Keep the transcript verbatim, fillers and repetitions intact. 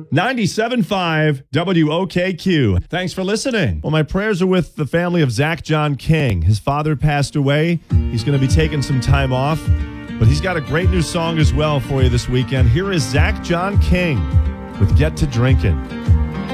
ninety-seven point five W O K Q. Thanks for listening. Well, my prayers are with the family of Zach John King. His father passed away. He's going to be taking some time off, but he's got a great new song as well for you this weekend. Here is Zach John King with Get to Drinkin'.